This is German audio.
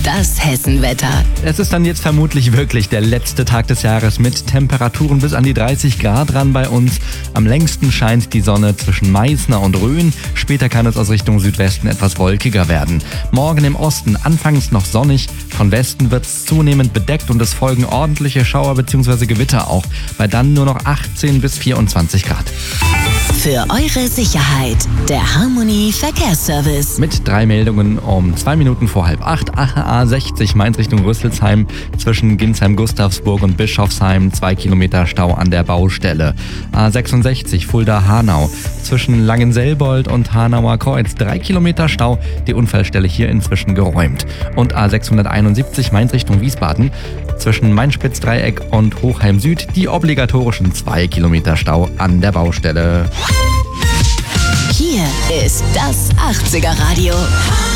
Das Hessenwetter. Es ist dann jetzt vermutlich wirklich der letzte Tag des Jahres mit Temperaturen bis an die 30 Grad ran bei uns. Am längsten scheint die Sonne zwischen Meißner und Rhön. Später kann es aus Richtung Südwesten etwas wolkiger werden. Morgen im Osten anfangs noch sonnig. Von Westen wird es zunehmend bedeckt und es folgen ordentliche Schauer bzw. Gewitter auch. Bei dann nur noch 18 bis 24 Grad. Für eure Sicherheit, der Harmony Verkehrsservice. Mit 3 Meldungen um 2 Minuten vor 7:30. A60 Mainz Richtung Rüsselsheim zwischen Ginsheim-Gustavsburg und Bischofsheim 2 Kilometer Stau an der Baustelle. A66 Fulda-Hanau zwischen Langenselbold und Hanauer Kreuz 3 Kilometer Stau, die Unfallstelle hier inzwischen geräumt. Und A671 Mainz Richtung Wiesbaden zwischen Main-Spitz-Dreieck und Hochheim Süd die obligatorischen 2 Kilometer Stau an der Baustelle. Hier ist das 80er Radio.